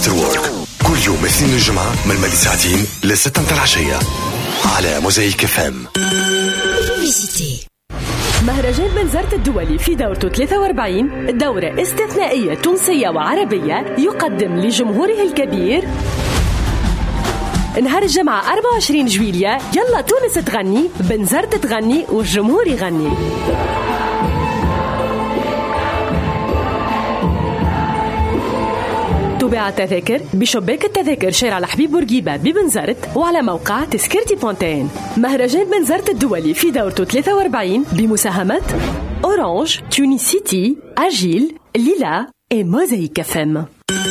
افتر وورك كل يوم اثنين الجمعة من مالي ساعتين لستة متاع العشية على موزايك اف ام. مهرجان بنزرت الدولي في دورته 43 دورة استثنائية تونسية وعربية يقدم لجمهوره الكبير نهار الجمعة 24 جويلية يلا تونس تغني، بنزرت تغني والجمهور يغني. تباع التذاكر بشباك التذاكر شارع الحبيب بورقيبة ببنزرت وعلى موقع تذكرتي بونتين. مهرجان بنزرت الدولي في دورته 43 بمساهمة أورانج، تونيسيتي، أجيل، ليلا وموزايك اف ام.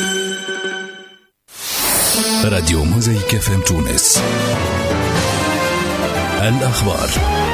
راديو موزايك اف ام تونس. الأخبار.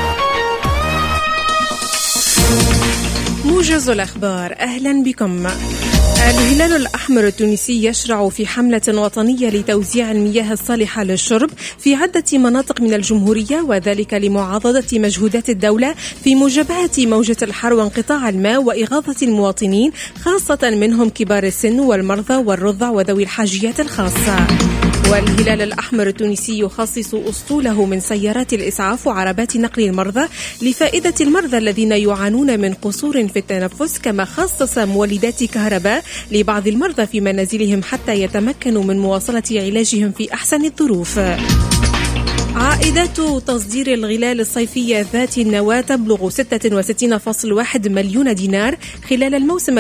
موجز الأخبار، أهلا بكم. الهلال الأحمر التونسي يشرع في حملة وطنية لتوزيع المياه الصالحة للشرب في عدة مناطق من الجمهورية، وذلك لمعاضدة مجهودات الدولة في مجابهة موجة الحر وانقطاع الماء وإغاثة المواطنين، خاصة منهم كبار السن والمرضى والرضع وذوي الحاجيات الخاصة. والهلال الأحمر التونسي يخصص أسطوله من سيارات الإسعاف وعربات نقل المرضى لفائدة المرضى الذين يعانون من قصور في التنفس، كما خصص مولدات كهرباء لبعض المرضى في منازلهم حتى يتمكنوا من مواصلة علاجهم في أحسن الظروف. عائدات تصدير الغلال الصيفية ذات النواة تبلغ 66.1 مليون دينار خلال الموسم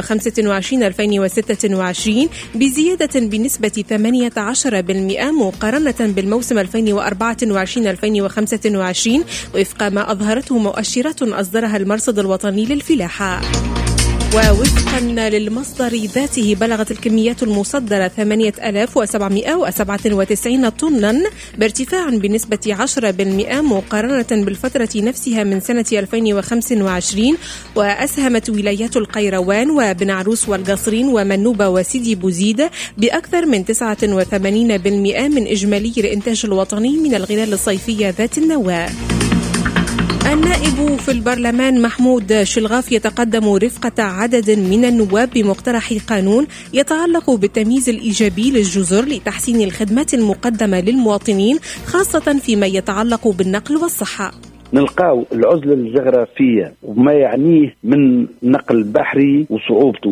2025-2026 بزيادة بنسبة 18% مقارنة بالموسم 2024-2025 وفق ما أظهرته مؤشرات أصدرها المرصد الوطني للفلاحة. ووفقا للمصدر ذاته بلغت الكميات المصدرة 8797 طنا بارتفاع بنسبة 10% مقارنة بالفترة نفسها من سنة 2025. وأسهمت ولايات القيروان وبن عروس والقصرين ومنوبة وسيدي بوزيد بأكثر من 89% من إجمالي الإنتاج الوطني من الغلال الصيفية ذات النواة. النائب في البرلمان محمود شلغاف يتقدم رفقة عدد من النواب بمقترح قانون يتعلق بالتمييز الإيجابي للجزر لتحسين الخدمات المقدمة للمواطنين، خاصة فيما يتعلق بالنقل والصحة. نلقاو العزلة الجغرافية وما يعنيه من نقل بحري وصعوبته